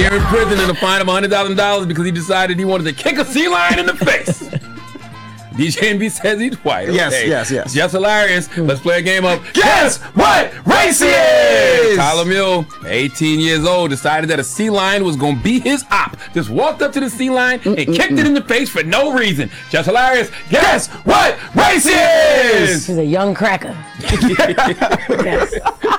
year in prison and a fine of $100,000 because he decided he wanted to kick a sea lion in the face. DJ Envy says he's white. Yes, Okay. yes. It's just hilarious. Let's play a game of Guess What Race He Is? Tyler Mill, 18 years old, decided that a sea lion was going to be his op. Just walked up to the sea lion and kicked it in the face for no reason. Just hilarious. Guess what race he is? He's a young cracker. Yes.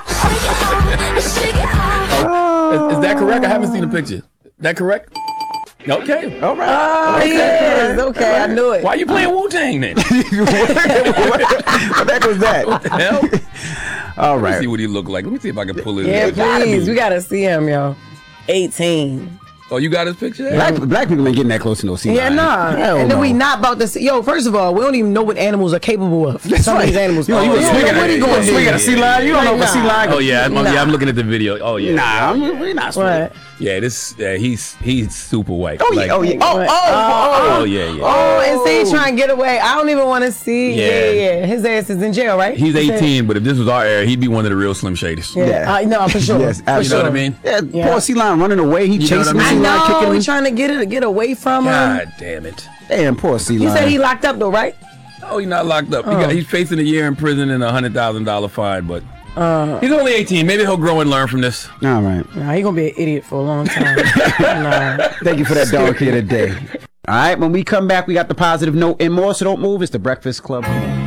Is that correct? I haven't seen the picture. That correct? Okay. All right. Oh, he is. Okay, I knew it. Why you playing Wu-Tang then? What the heck was that? What the hell? All Let me right. see what he look like. Let me see if I can pull it. Yeah, It gotta please. be. We got to see him, yo. 18. Oh, you got his picture there? Black people ain't getting that close to no sea Yeah, lion. nah. Hell And then no. we not about to see. Yo, first of all, we don't even know what animals are capable of. Some of these animals. You know, you don't swing know at what he a- going to swing do. at a sea lion. You don't know if a sea lion. Oh yeah, I'm looking at the video. Oh yeah. Nah, we're not swinging. What? Yeah, he's super white. Oh yeah, Like- oh yeah. Oh yeah, yeah. Oh, and see, he trying to get away. I don't even want to see. Yeah. Yeah. His ass is in jail, right? He's He said- 18, but if this was our era, he'd be one of the real Slim Shadys. Yeah. Yeah. No, for sure. Yes, for absolutely. You know what I sure. mean? Yeah, Yeah. poor sea lion running away. He know chasing what the I sea mean? lion, No, kicking him. he's trying to get away from him. God damn it. Damn, poor sea You lion. said he locked up though, right? Oh, he's not locked up. Oh. He's facing a year in prison and a $100,000 fine, but he's only 18. Maybe he'll grow and learn from this. All right. Nah, he gonna be an idiot for a long time. Nah. Thank you for that dog here today. All right, when we come back, we got the positive note and more, so don't move. It's the Breakfast Club.